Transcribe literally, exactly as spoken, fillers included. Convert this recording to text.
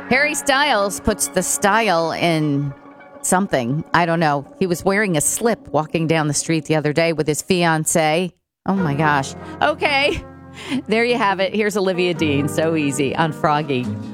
Harry Styles puts the style in something. I don't know. He was wearing a slip walking down the street the other day with his fiancée. Oh, my gosh. Okay. There you have it. Here's Olivia Dean. So easy on Froggy.